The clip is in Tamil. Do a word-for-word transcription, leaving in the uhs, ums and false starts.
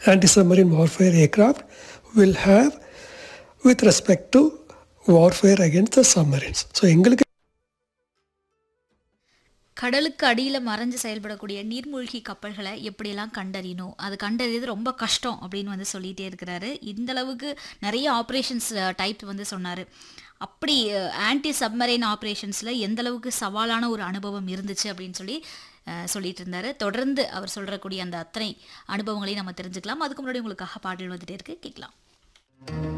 anti-submarine warfare aircraft will have with respect to warfare against the submarines. So எங்களுக்கு கடலுக்கு அடியில் மறைஞ்சு செயல்படக்கூடிய நீர்மூழ்கி கப்பல்களை எப்படியெல்லாம் கண்டறியணும், அது கண்டறியது ரொம்ப கஷ்டம் அப்படின்னு வந்து சொல்லிகிட்டே இருக்கிறாரு. இந்த அளவுக்கு நிறைய ஆப்ரேஷன்ஸ் டைப் வந்து சொன்னார். அப்படி ஆன்டி சப்மரைன் ஆப்ரேஷன்ஸில் எந்த அளவுக்கு சவாலான ஒரு அனுபவம் இருந்துச்சு அப்படின்னு சொல்லி அஹ், சொல்லிட்டு இருந்தாரு. தொடர்ந்து அவர் சொல்றக்கூடிய அந்த அத்தனை அனுபவங்களையும் நம்ம தெரிஞ்சுக்கலாம். அதுக்கு முன்னாடி உங்களுக்காக பாடல் வந்துட்டே இருக்கு, கேட்கலாம்.